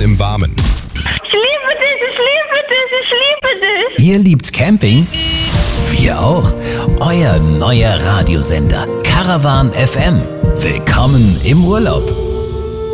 Draußen im Warmen. Ich liebe dich, ich liebe dich, ich liebe dich. Ihr liebt Camping? Wir auch. Euer neuer Radiosender Caravan FM. Willkommen im Urlaub.